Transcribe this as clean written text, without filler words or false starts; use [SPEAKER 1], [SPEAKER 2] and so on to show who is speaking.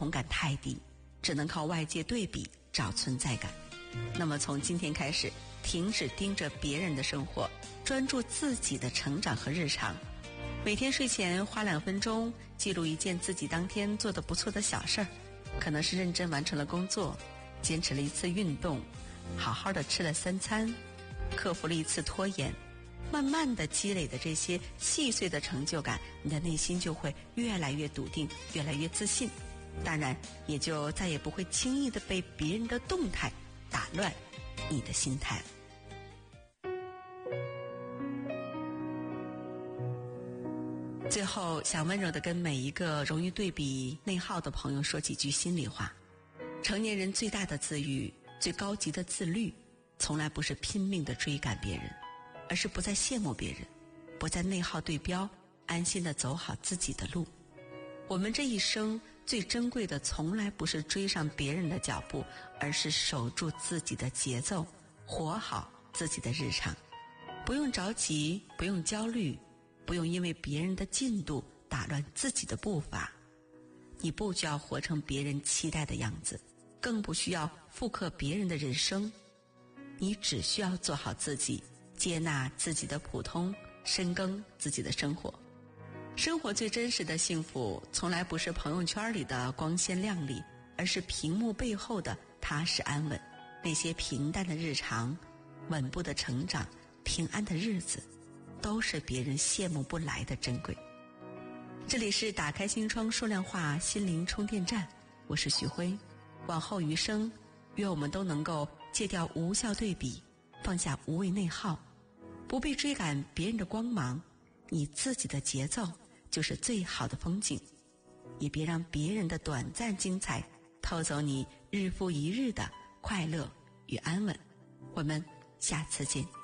[SPEAKER 1] 同感太低，只能靠外界对比找存在感。那么从今天开始，停止盯着别人的生活，专注自己的成长和日常。每天睡前花2分钟记录一件自己当天做得不错的小事儿，可能是认真完成了工作，坚持了一次运动，好好的吃了3餐，克服了一次拖延。慢慢的积累的这些细碎的成就感，你的内心就会越来越笃定，越来越自信，当然也就再也不会轻易的被别人的动态打乱你的心态。最后想温柔地跟每一个容易对比内耗的朋友说几句心里话。成年人最大的自愈，最高级的自律，从来不是拼命地追赶别人，而是不再羡慕别人，不再内耗对标，安心地走好自己的路。我们这一生最珍贵的从来不是追上别人的脚步，而是守住自己的节奏，活好自己的日常。不用着急，不用焦虑，不用因为别人的进度打乱自己的步伐。你不需要活成别人期待的样子，更不需要复刻别人的人生。你只需要做好自己，接纳自己的普通，深耕自己的生活。生活最真实的幸福，从来不是朋友圈里的光鲜亮丽，而是屏幕背后的踏实安稳。那些平淡的日常，稳步的成长，平安的日子，都是别人羡慕不来的珍贵。这里是打开心窗说亮话心灵充电站，我是许辉。往后余生，愿我们都能够戒掉无效对比，放下无谓内耗，不必追赶别人的光芒，你自己的节奏就是最好的风景。也别让别人的短暂精彩偷走你日复一日的快乐与安稳。我们下次见。